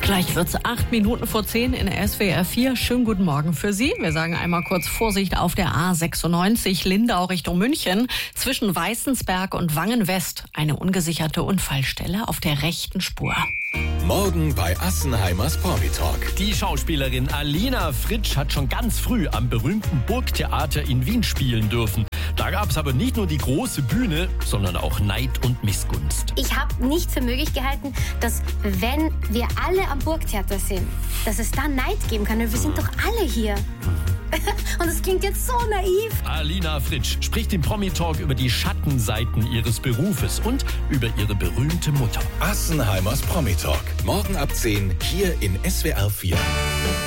Gleich wird's 8 Minuten vor 10 in der SWR 4. Schönen guten Morgen für Sie. Wir sagen einmal kurz Vorsicht auf der A96 Lindau Richtung München. Zwischen Weißensberg und Wangen-West eine ungesicherte Unfallstelle auf der rechten Spur. Morgen bei Assenheimers Promi-Talk. Die Schauspielerin Alina Fritsch hat schon ganz früh am berühmten Burgtheater in Wien spielen dürfen. Da gab es aber nicht nur die große Bühne, sondern auch Neid und Missgunst. Ich habe nicht für möglich gehalten, dass wenn wir alle am Burgtheater sind, dass es da Neid geben kann. Wir sind doch alle hier. Und es klingt jetzt so naiv. Alina Fritsch spricht im Promi-Talk über die Schattenseiten ihres Berufes und über ihre berühmte Mutter. Assenheimers Promi-Talk. Morgen ab 10 hier in SWR 4.